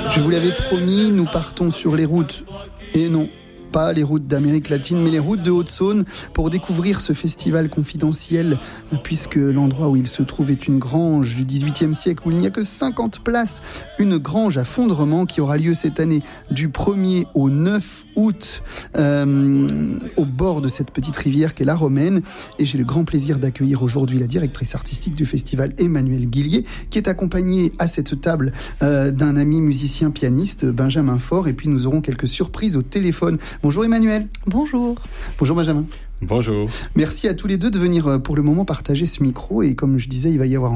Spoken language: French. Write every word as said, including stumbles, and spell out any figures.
Je vous l'avais promis, nous partons sur les routes. Et non, pas les routes d'Amérique latine, mais les routes de Haute-Saône pour découvrir ce festival confidentiel, puisque l'endroit où il se trouve est une grange du dix-huitième siècle où il n'y a que cinquante places. Une grange à Fondrement qui aura lieu cette année du premier au neuf août euh, au bord de cette petite rivière qu'est la Romaine. Et j'ai le grand plaisir d'accueillir aujourd'hui la directrice artistique du festival, Emmanuelle Guillier, qui est accompagnée à cette table euh, d'un ami musicien pianiste, Benjamin Faure. Et puis nous aurons quelques surprises au téléphone. Bonjour Emmanuel. Bonjour. Bonjour Benjamin. Bonjour. Merci à tous les deux de venir pour le moment partager ce micro. Et comme je disais, il va y avoir